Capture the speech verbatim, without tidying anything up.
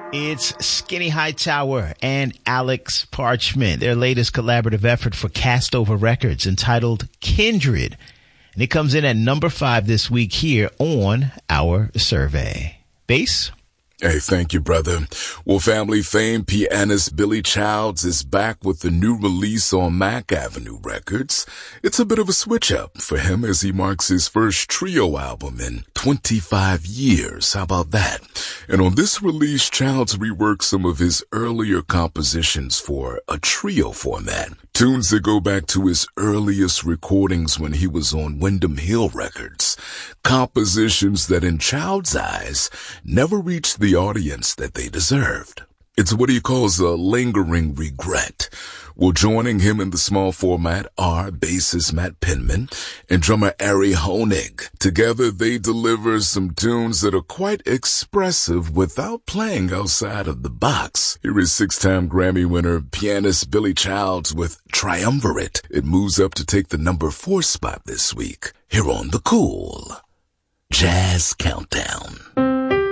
It's Skinny Hightower and Alex Parchment, their latest collaborative effort for Castover Records entitled Kindred. And it comes in at number five this week here on our survey. Bass? Hey, thank you, brother. Well, family famed pianist Billy Childs is back with the new release on Mack Avenue Records. It's a bit of a switch-up for him as he marks his first trio album in twenty-five years. How about that? And on this release, Childs reworked some of his earlier compositions for a trio format. Tunes that go back to his earliest recordings when he was on Windham Hill Records. Compositions that in Childs' eyes never reached the audience that they deserved. It's what he calls a lingering regret. Well, joining him in the small format are bassist Matt Penman and drummer Ari Honig. Together, they deliver some tunes that are quite expressive without playing outside of the box. Here is six-time Grammy winner pianist Billy Childs with Triumvirate. It moves up to take the number four spot this week here on The Cool Jazz Countdown.